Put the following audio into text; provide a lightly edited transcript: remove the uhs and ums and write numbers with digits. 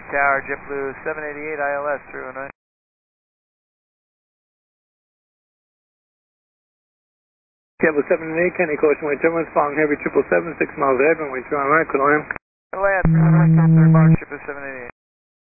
Tower, JetBlue 788 ILS, 309. JetBlue 788, Kenny caution, way turbulence, following heavy 777, 6 miles ahead, runway 2 on right, good on him. Land, 309, third mark, JetBlue 788.